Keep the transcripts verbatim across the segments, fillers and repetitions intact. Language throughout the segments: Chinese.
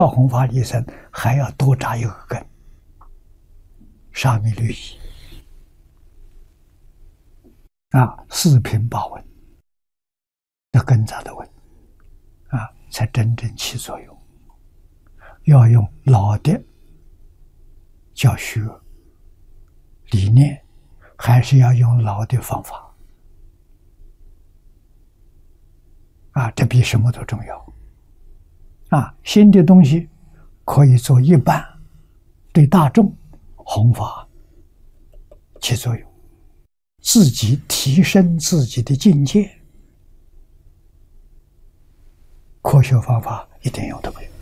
到弘法利生还要多扎一个根，沙弥律仪啊，四品八问，要根扎的稳啊，才真正起作用。要用老的教学理念，还是要用老的方法啊？这比什么都重要啊！新的东西可以做一半，对大众弘法起作用，自己提升自己的境界，科学方法一点用都没有。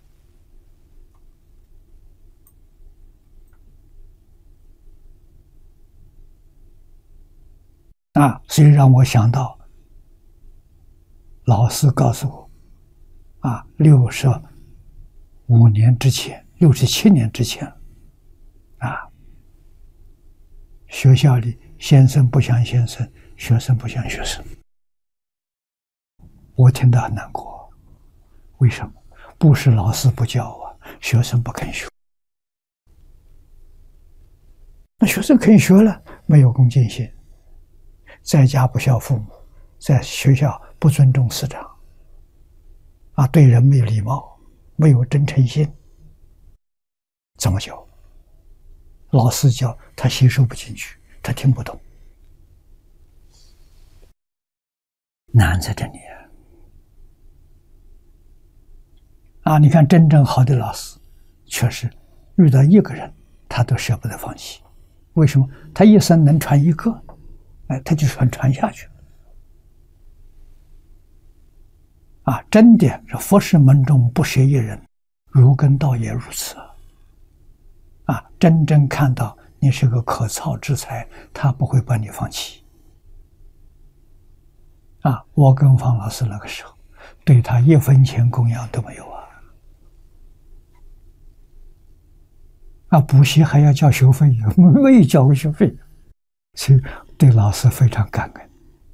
啊，所以让我想到，老师告诉我，啊，六十五年之前，六十七年之前，啊，学校里先生不像先生，学生不像学生，我听得很难过。为什么？不是老师不教啊，学生不肯学。那学生可以学了，没有恭敬心。在家不孝父母，在学校不尊重师长，啊，对人没有礼貌，没有真诚心，怎么教？老师教他吸收不进去，他听不懂，难在这里啊！啊，你看真正好的老师，确实遇到一个人，他都舍不得放弃。为什么？他一生能传一个。哎，他就传传下去啊！真的是佛事门中不舍一人，儒艮道也如此啊！真正看到你是个可操之才，他不会把你放弃啊！我跟方老师那个时候，对他一分钱供养都没有啊！啊，补习还要交学费，没有交过学费，所以对老师非常感恩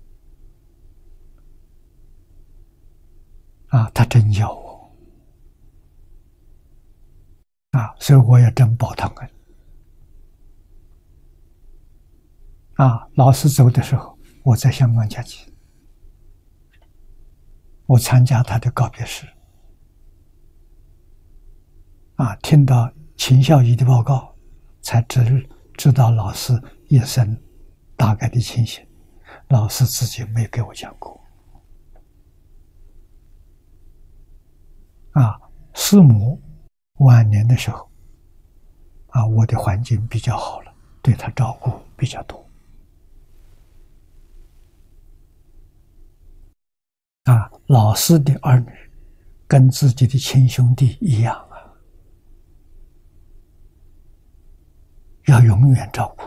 啊，他真教我啊，所以我也真报他恩啊。老师走的时候，我在香港假期，我参加他的告别式啊，听到秦孝仪的报告，才知知道老师一生大概的情形，老师自己没给我讲过。啊，师母晚年的时候，啊，我的环境比较好了，对他照顾比较多。啊，老师的儿女跟自己的亲兄弟一样啊，要永远照顾。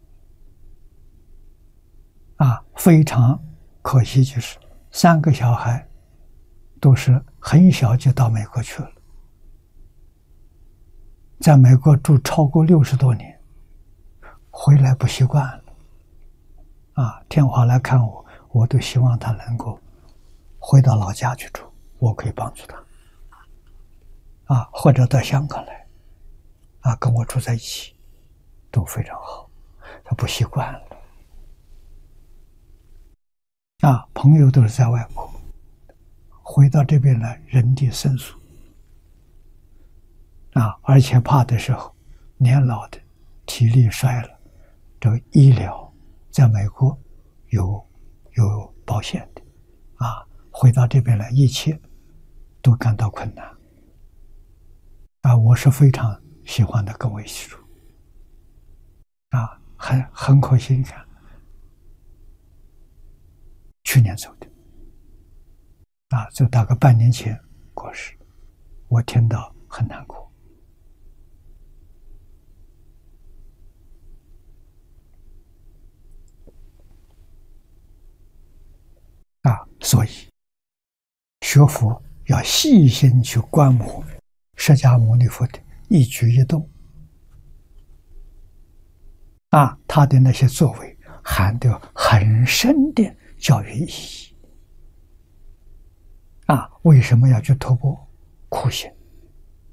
啊，非常可惜，就是三个小孩都是很小就到美国去了，在美国住超过六十多年，回来不习惯了。啊，天华来看我，我都希望他能够回到老家去住，我可以帮助他。啊，或者到香港来，啊，跟我住在一起，都非常好。他不习惯了。啊，朋友都是在外国，回到这边来，人地生疏啊，而且怕的时候，年老的体力衰了，这个医疗在美国有有保险的啊，回到这边来，一切都感到困难啊。我是非常喜欢的，跟我一起住啊，很很可惜，你看。去年走的，啊，就大概半年前过世，我听到很难过。啊，所以学佛要细心去观摩释迦牟尼佛的一举一动，啊，他的那些作为含有很深的教育意义。啊，为什么要去突破苦行？